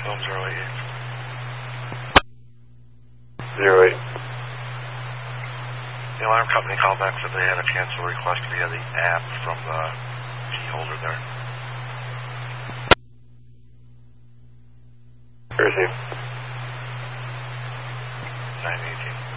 Film 088. 08. The alarm company called back said they had a cancel request via the app from the key holder there. Received. 918.